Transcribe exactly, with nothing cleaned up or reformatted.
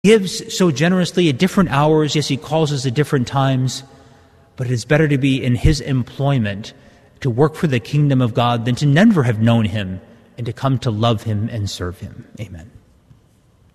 gives so generously at different hours. Yes, he calls us at different times, but it is better to be in his employment to work for the kingdom of God than to never have known him and to come to love him and serve him. Amen.